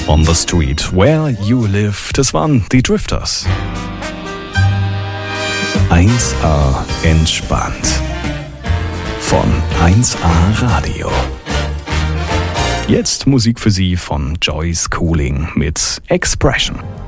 On the Street Where You Live, das waren die Drifters. 1A entspannt. Von 1A Radio. Jetzt Musik für Sie von Joyce Cooling mit Expression.